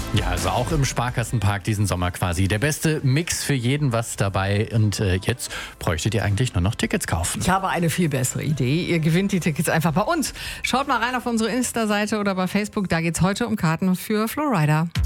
Ja, also auch im Sparkassenpark diesen Sommer quasi. Der beste Mix für jeden was dabei. Und jetzt bräuchtet ihr eigentlich nur noch Tickets kaufen. Ich habe eine viel bessere Idee. Ihr gewinnt die Tickets einfach bei uns. Schaut mal rein auf unsere Insta-Seite oder bei Facebook. Da geht's heute um Karten für Flowrider.